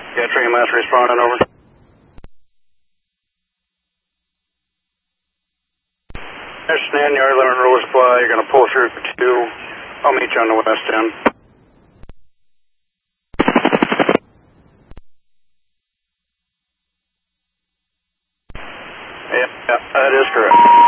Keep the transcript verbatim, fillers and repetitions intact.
Yeah, train master responding, over. There's Snan, yard limit road supply. You're going to pull through for two. I'll meet you on the west end. Yeah, yeah, that is correct.